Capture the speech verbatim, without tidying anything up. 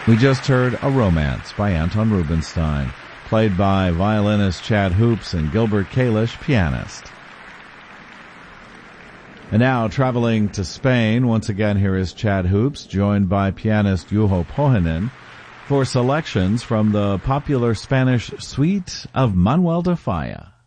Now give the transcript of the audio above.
We just heard A Romance by Anton Rubinstein, played by violinist Chad Hoops and Gilbert Kalish, pianist. And now, traveling to Spain, once again here is Chad Hoops, joined by pianist Juho Pohjonen, for selections from the popular Spanish suite of Manuel de Falla.